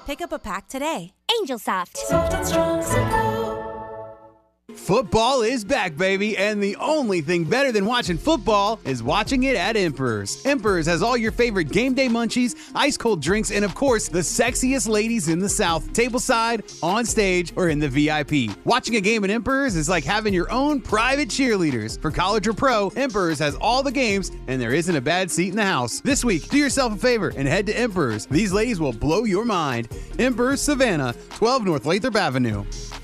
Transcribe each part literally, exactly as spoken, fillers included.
Pick up a pack today. Angel Soft. Soft and strong, simple. Football is back, baby, and the only thing better than watching football is watching it at Emperor's. Emperor's has all your favorite game day munchies, ice-cold drinks, and of course, the sexiest ladies in the South, tableside, on stage, or in the V I P. Watching a game at Emperor's is like having your own private cheerleaders. For college or pro, Emperor's has all the games, and there isn't a bad seat in the house. This week, do yourself a favor and head to Emperor's. These ladies will blow your mind. Emperor's Savannah, twelve North Lathrop Avenue.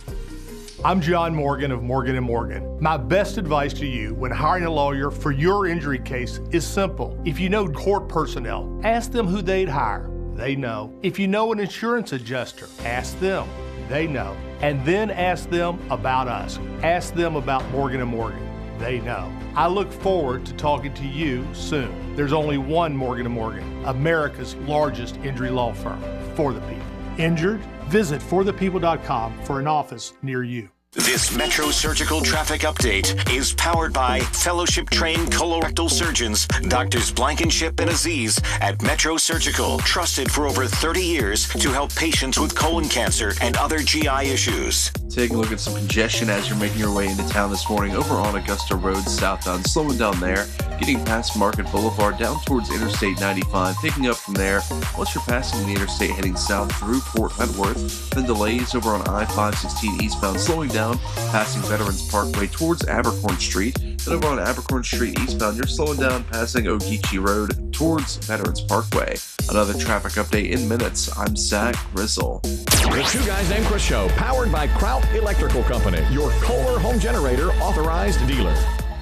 I'm John Morgan of Morgan and Morgan. My best advice to you when hiring a lawyer for your injury case is simple. If you know court personnel, ask them who they'd hire. They know. If you know an insurance adjuster, ask them. They know. And then ask them about us. Ask them about Morgan and Morgan. They know. I look forward to talking to you soon. There's only one Morgan and Morgan, America's largest injury law firm, for the people. Injured? Visit for the people dot com for an office near you. This Metro Surgical Traffic Update is powered by fellowship-trained colorectal surgeons, Doctors Blankenship and Aziz at Metro Surgical, trusted for over thirty years to help patients with colon cancer and other G I issues. Taking a look at some congestion as you're making your way into town this morning over on Augusta Road southbound, slowing down there, getting past Market Boulevard down towards Interstate ninety-five, picking up from there once you're passing the interstate heading south through Port Huntworth, then delays over on I five sixteen eastbound, slowing down passing Veterans Parkway towards Abercorn Street, then over on Abercorn Street eastbound, you're slowing down passing Ogeechee Road towards Veterans Parkway. Another traffic update in minutes. I'm Zach Grizzle. The Two Guys Named Chris Show, powered by Kraut Electrical Company, your Kohler home generator authorized dealer.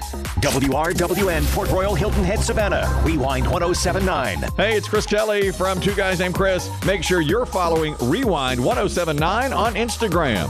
W R W N, Port Royal, Hilton Head, Savannah. Rewind one oh seven point nine. Hey, it's Chris Kelly from Two Guys Named Chris. Make sure you're following Rewind one oh seven point nine on Instagram.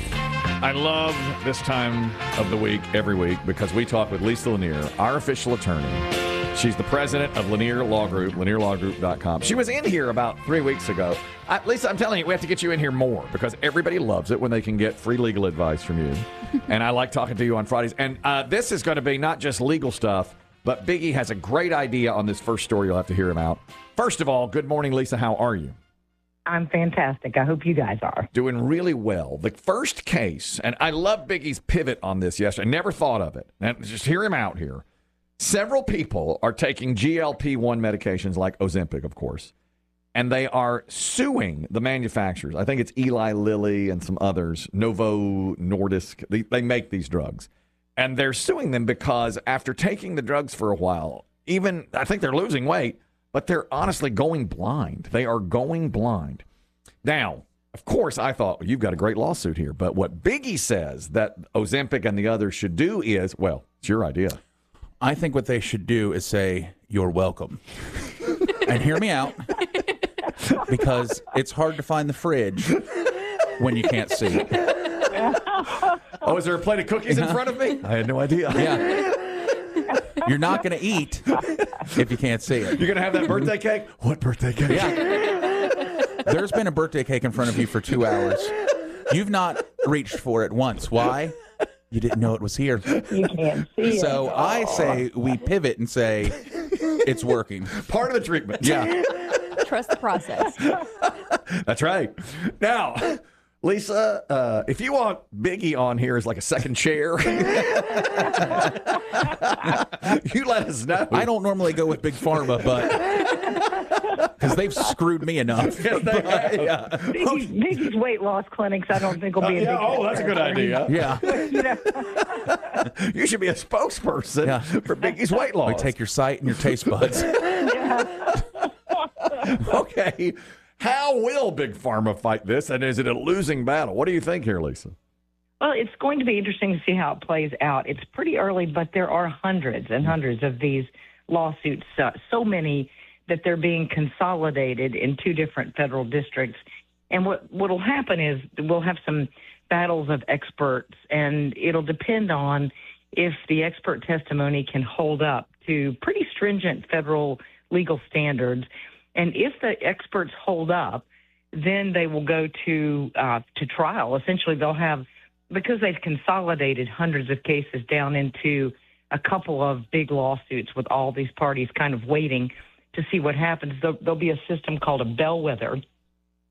I love this time of the week, every week, because we talk with Lisa Lanier, our official attorney. She's the president of Lanier Law Group, lanier law group dot com. She was in here about three weeks ago. I, Lisa, I'm telling you, we have to get you in here more because everybody loves it when they can get free legal advice from you. And I like talking to you on Fridays. And uh, this is going to be not just legal stuff, but Biggie has a great idea on this first story. You'll have to hear him out. First of all, good morning, Lisa. How are you? I'm fantastic. I hope you guys are. Doing really well. The first case, and I love Biggie's pivot on this yesterday. I never thought of it. And just hear him out here. Several people are taking G L P one medications like Ozempic, of course, and they are suing the manufacturers. I think it's Eli Lilly and some others, Novo Nordisk. They, they make these drugs. And they're suing them because after taking the drugs for a while, even I think they're losing weight, but they're honestly going blind. They are going blind. Now, of course, I thought, well, you've got a great lawsuit here. But what Biggie says that Ozempic and the others should do is, well, it's your idea. I think what they should do is say, you're welcome. And hear me out, because it's hard to find the fridge when you can't see it. Oh, is there a plate of cookies in front of me? I had no idea. Yeah. You're not going to eat if you can't see it. You're going to have that birthday cake? What birthday cake? Yeah. There's been a birthday cake in front of you for two hours. You've not reached for it once. Why? You didn't know it was here. You can't see it. So I say we pivot and say it's working. Part of the treatment. Yeah. Trust the process. That's right. Now, Lisa, uh, if you want Biggie on here as like a second chair, you let us know. I don't normally go with Big Pharma, but because they've screwed me enough. Yes, they have. Yeah. Biggie's, Biggie's weight loss clinics, I don't think will be Uh, a big yeah, oh, that's a good idea. Yeah. You know? You should be a spokesperson Yeah. for Biggie's weight loss. We take your sight and your taste buds. Okay. How will Big Pharma fight this, and is it a losing battle? What do you think here, Lisa? Well, it's going to be interesting to see how it plays out. It's pretty early, but there are hundreds and hundreds of these lawsuits, uh, so many that they're being consolidated in two different federal districts. And what will happen is we'll have some battles of experts, and it'll depend on if the expert testimony can hold up to pretty stringent federal legal standards. And if the experts hold up, then they will go to uh, to trial. Essentially, they'll have, because they've consolidated hundreds of cases down into a couple of big lawsuits with all these parties kind of waiting to see what happens. There'll, there'll be a system called a bellwether,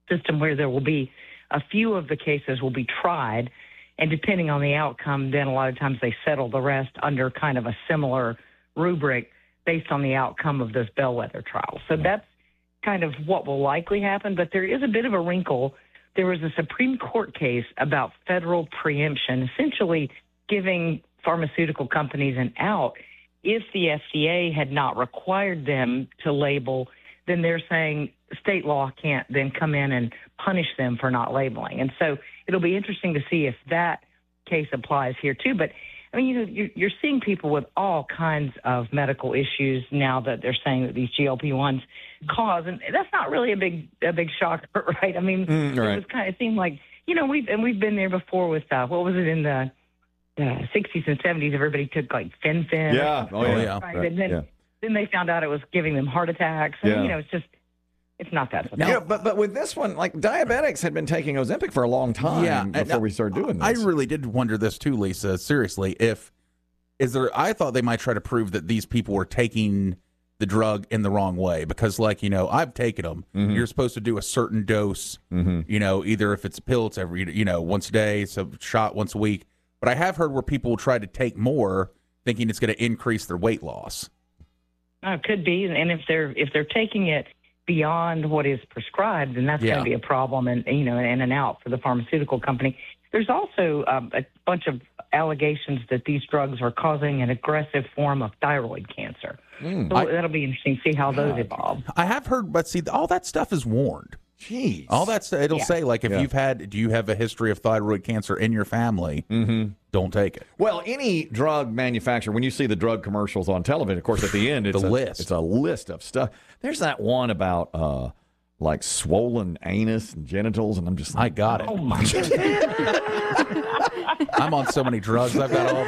system where there will be a few of the cases will be tried, and depending on the outcome, then a lot of times they settle the rest under kind of a similar rubric based on the outcome of those bellwether trials. So that's kind of what will likely happen, but there is a bit of a wrinkle. There was a Supreme Court case about federal preemption, essentially giving pharmaceutical companies an out. If the F D A had not required them to label, then they're saying state law can't then come in and punish them for not labeling. And so it'll be interesting to see if that case applies here too. But I mean, you know, you're, you're seeing people with all kinds of medical issues now that they're saying that these G L P ones cause, and that's not really a big a big shocker, right? I mean, Mm, right. it was kind of it seemed like, you know, we've and we've been there before with uh, what was it in the uh, sixties and seventies? Everybody took like Fen-Phen. Yeah. Oh, yeah. yeah. Right? Right. And then Yeah. then they found out it was giving them heart attacks. And, Yeah. you know, it's just it's not that simple. Now- Yeah, but but with this one, like diabetics had been taking Ozempic for a long time Yeah, and before we started doing I this. really did wonder this too, Lisa. Seriously, if is there? I thought they might try to prove that these people were taking the drug in the wrong way because, like, you know, I've taken them. Mm-hmm. You're supposed to do a certain dose. You know, either if it's a pill, it's every you know once a day, it's a shot once a week. But I have heard where people will try to take more, thinking it's going to increase their weight loss. Uh, it could be, and if they're if they're taking it beyond what is prescribed, then that's Yeah. going to be a problem, and you know, in and out for the pharmaceutical company. There's also um, a bunch of allegations that these drugs are causing an aggressive form of thyroid cancer. Mm. So I- that'll be interesting to see how those evolve. I have heard, but see, all that stuff is warned. Jeez. All that's it'll Yeah. say like if Yeah. you've had, do you have a history of thyroid cancer in your family? Mm-hmm. Don't take it. Well, any drug manufacturer, when you see the drug commercials on television, of course, at the end, it's The a list. It's a list of stuff. There's that one about uh, like swollen anus and genitals, and I'm just I like, got it. Oh my goodness! I'm on so many drugs. I've got all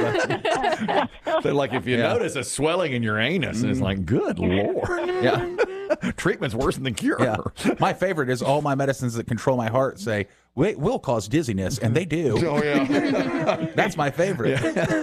the. they're like, if you Yeah. notice a swelling in your anus, and it's like, good lord, Yeah. treatment's worse than the cure. Yeah. My favorite is all my medicines that control my heart say, wait, will cause dizziness, and they do. Oh yeah. That's my favorite.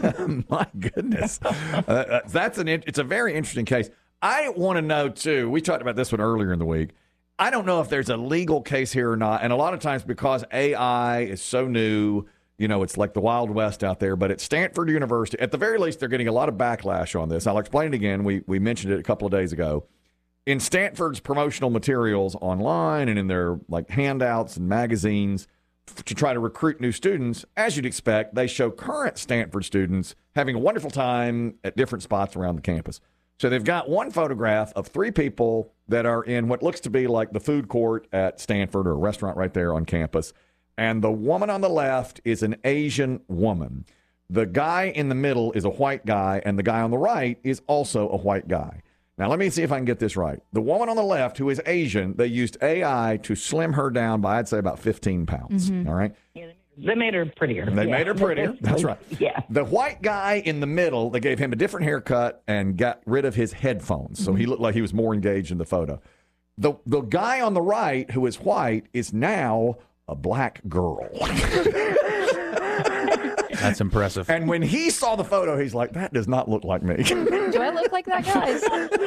My goodness, uh, that's an. in- It's a very interesting case. I want to know too. We talked about this one earlier in the week. I don't know if there's a legal case here or not, and a lot of times because A I is so new, you know, it's like the Wild West out there. But at Stanford University, at the very least, they're getting a lot of backlash on this. I'll explain it again. We we mentioned it a couple of days ago. In Stanford's promotional materials online and in their like handouts and magazines to try to recruit new students, as you'd expect, they show current Stanford students having a wonderful time at different spots around the campus. So they've got one photograph of three people that are in what looks to be like the food court at Stanford or a restaurant right there on campus. And the woman on the left is an Asian woman. The guy in the middle is a white guy, and the guy on the right is also a white guy. Now, let me see if I can get this right. The woman on the left, who is Asian, they used A I to slim her down by, I'd say, about fifteen pounds. All right. They made her prettier. They Yeah. made her prettier. That's right. Yeah. The white guy in the middle, they gave him a different haircut and got rid of his headphones. So he looked like he was more engaged in the photo. The, the guy on the right, who is white, is now a black girl. That's impressive. And when he saw the photo, he's like, that does not look like me. Do I look like that, guys?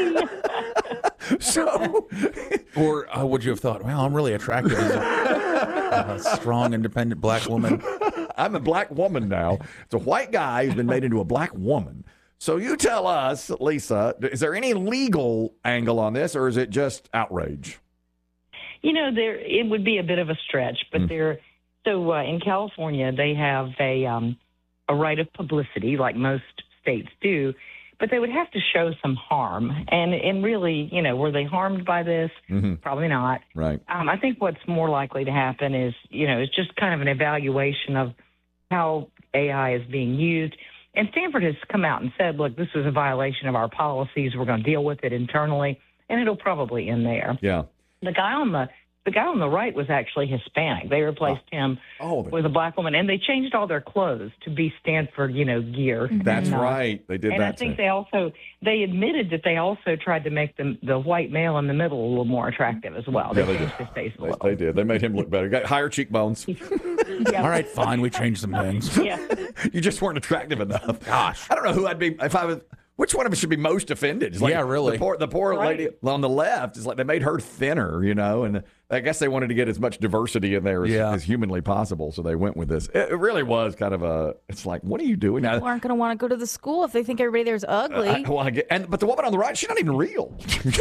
So, Or uh, would you have thought, well, I'm really attractive as a, a strong, independent black woman? I'm a black woman now. It's a white guy who's been made into a black woman. So you tell us, Lisa, is there any legal angle on this, or is it just outrage? You know, there it would be a bit of a stretch, but Mm. there. So uh, in California, they have a um, a right of publicity, like most states do, but they would have to show some harm. And and really, you know, were they harmed by this? Mm-hmm. Probably not. Right. Um, I think what's more likely to happen is, you know, it's just kind of an evaluation of how A I is being used. And Stanford has come out and said, look, this is a violation of our policies. We're going to deal with it internally, and it'll probably end there. Yeah. The guy on the the guy on the right was actually Hispanic. They replaced him Oh, with a black woman, and they changed all their clothes to be Stanford, you know, gear. that's And, uh, right. They did And that I think too. they also they admitted that they also tried to make the the white male in the middle a little more attractive as well. They Yeah, they changed his face a They, little. they did. They made him look better. Got higher cheekbones. Yeah. All right, fine. We changed some things. Yeah. You just weren't attractive enough. Gosh. I don't know who I'd be if I was. Which one of us should be most offended? It's like Yeah, really. The poor, the poor Right. lady on the left is like they made her thinner, you know, and I guess they wanted to get as much diversity in there as, Yeah. as humanly possible, so they went with this. It, it really was kind of a. It's like, what are you doing now? People aren't going to want to go to the school if they think everybody there's ugly. I, well, I get, and but the woman on the right, she's not even real.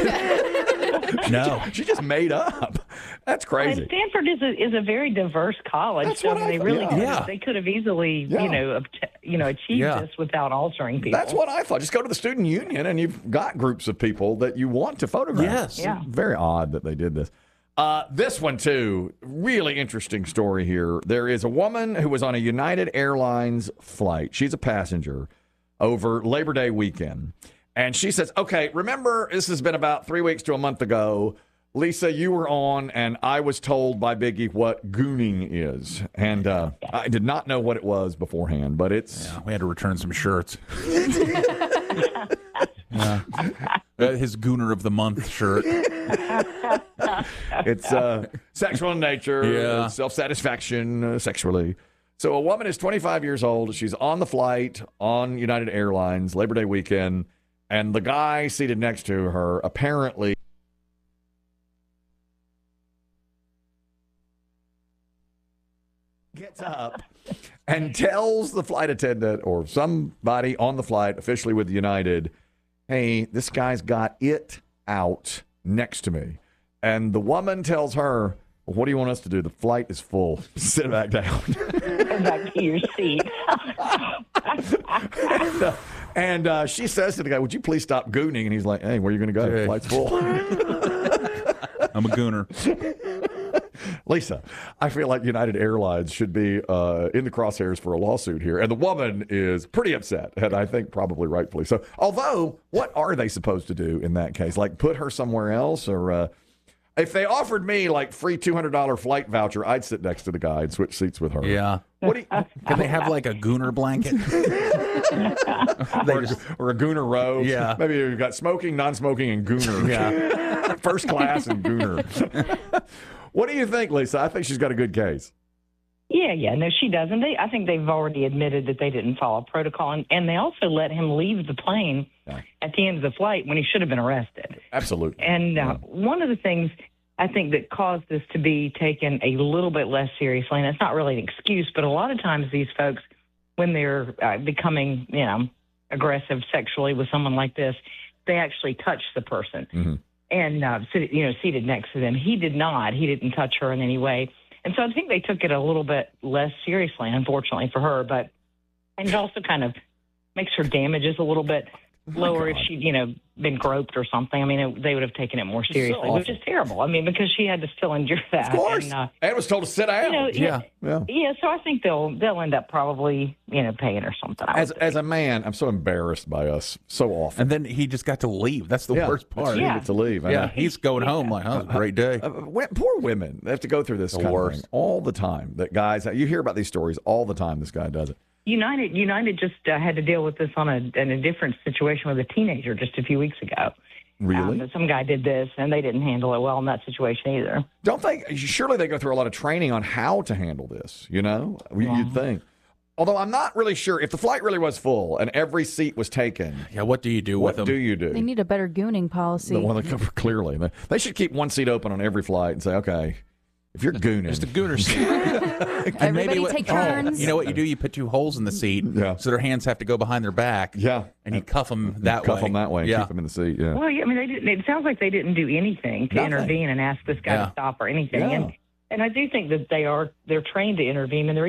No. She just made up. That's And crazy. Stanford is a is a very diverse college. That's so what I mean, I they thought, really yeah. could Yeah. have, they could have easily Yeah. you know obta- you know achieved Yeah. this without altering people. That's what I thought. Just go to the student union, and you've got groups of people that you want to photograph. Yes. Yeah. Very odd that they did this. Uh, this one, too, really interesting story here. There is a woman who was on a United Airlines flight. She's a passenger over Labor Day weekend. And she says, okay, remember, this has been about three weeks to a month ago. Lisa, you were on, and I was told by Biggie what gooning is. And uh, I did not know what it was beforehand, but it's... Yeah, we had to return some shirts. Yeah. Uh, his Gooner of the Month shirt. It's uh, sexual in nature, Yeah. self-satisfaction uh, sexually. So a woman is twenty-five years old. She's on the flight on United Airlines, Labor Day weekend, and the guy seated next to her apparently gets up and tells the flight attendant or somebody on the flight, officially with United, hey, this guy's got it out next to me. And the woman tells her, well, what do you want us to do? The flight is full. Sit back down. Go back to your seat. and uh, and uh, she says to the guy, would you please stop gooning? And he's like, hey, where are you going to go? The Hey. flight's full. I'm a Gooner. Lisa, I feel like United Airlines should be uh, in the crosshairs for a lawsuit here. And the woman is pretty upset, and I think probably rightfully so. Although, what are they supposed to do in that case? Like put her somewhere else? Or uh, if they offered me like free two hundred dollars flight voucher, I'd sit next to the guy and switch seats with her. Yeah. What do you, Can they have like a Gooner blanket? or, or a Gooner row? Yeah. Maybe you've got smoking, non-smoking, and Gooner. Yeah. First class and Gooner. What do you think, Lisa? I think she's got a good case. Yeah, yeah, no, she doesn't. They, I think they've already admitted that they didn't follow protocol, and, and they also let him leave the plane Yeah. at the end of the flight when he should have been arrested. Absolutely. And uh, one of the things I think that caused this to be taken a little bit less seriously, and it's not really an excuse, but a lot of times these folks, when they're uh, becoming, you know, aggressive sexually with someone like this, they actually touch the person. Mm-hmm. And, uh, sit, you know, seated next to them. He did not. He didn't touch her in any way. And so I think they took it a little bit less seriously, unfortunately for her. But and it also kind of makes her damages a little bit lower if she'd, you know, been groped or something. I mean, it, they would have taken it more seriously, so which is terrible. I mean, because she had to still endure that. Of course. And, uh, and was told to sit down. you know, Yeah. yeah. yeah, so I think they'll they'll end up probably, you know, paying her something. I As would as think. a man, I'm so embarrassed by us so often. And then he just got to leave. That's the Yeah, worst part. she Yeah. needed to leave. I Yeah, know. he's going home like, oh, it was a great day. Uh, wo- poor women. They have to go through this The kind of worst. thing all the time. That guys, you hear about these stories all the time. This guy does it. United United just uh, had to deal with this on a in a different situation with a teenager just a few weeks ago. Really? Um, some guy did this, and they didn't handle it well in that situation either. Don't they? Surely they go through a lot of training on how to handle this. You know, You- you'd think. Although I'm not really sure if the flight really was full and every seat was taken. Yeah, what do you do What with them? do you do? They need a better gooning policy. Well, they cover clearly. They- They should keep one seat open on every flight and say, okay, if you're gooning, Just a Gooner seat. And Everybody what- take oh, turns. you know what you do? You put two holes in the seat Yeah. so their hands have to go behind their back. yeah, And you cuff them that cuff way. them that way and Yeah. keep them in the seat. Yeah. Well, yeah, I mean, they didn't. It sounds like they didn't do anything to Nothing. intervene and ask this guy Yeah. to stop or anything. Yeah. And and I do think that they are they're trained to intervene, and they're